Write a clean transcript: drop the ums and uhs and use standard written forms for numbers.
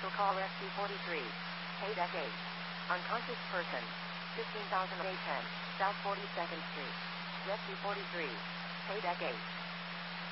Special call SC43. Pay deck 8. Unconscious person. 15,810. South 42nd Street. Rescue 43. Pay deck 8.